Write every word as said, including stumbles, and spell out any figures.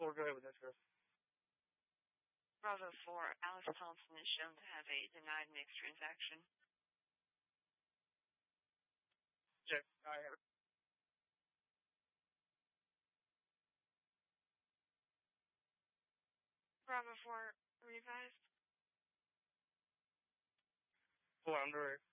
We'll go ahead with that, sir. Bravo four, Alex Thompson is shown to have a denied mixed transaction. Check. I have it. Bravo four, revised. Four, I'm direct.